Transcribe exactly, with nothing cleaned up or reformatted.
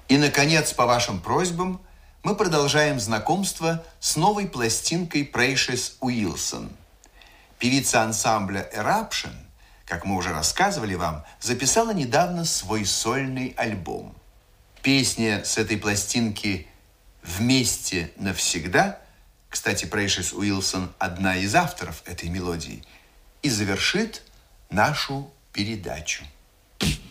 И, наконец, по вашим просьбам, мы продолжаем знакомство с новой пластинкой Precious Wilson. Певица ансамбля Eruption, как мы уже рассказывали вам, записала недавно свой сольный альбом. Песня с этой пластинки «Вместе навсегда», кстати, Precious Wilson – одна из авторов этой мелодии, и завершит нашу передачу.